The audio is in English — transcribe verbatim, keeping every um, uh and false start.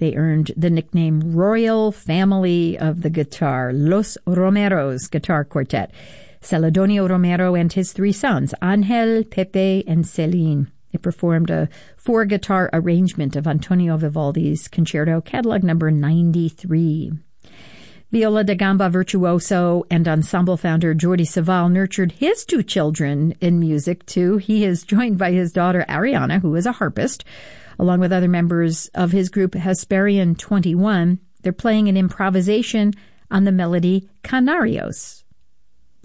They earned the nickname Royal Family of the Guitar, Los Romeros Guitar Quartet. Celedonio Romero and his three sons, Angel, Pepe, and Celine. They performed a four-guitar arrangement of Antonio Vivaldi's Concerto, catalog number ninety-three. Viola da Gamba virtuoso and ensemble founder Jordi Savall nurtured his two children in music, too. He is joined by his daughter Ariana, who is a harpist, along with other members of his group Hesperian twenty-one. They're playing an improvisation on the melody Canarios.